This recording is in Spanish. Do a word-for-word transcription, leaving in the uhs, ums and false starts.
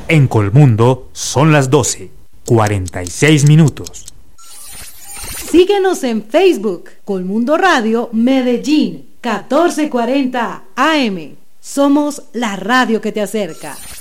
En Colmundo son las doce, cuarenta y seis minutos. Síguenos en Facebook, Colmundo Radio Medellín, catorce cuarenta A M. Somos la radio que te acerca.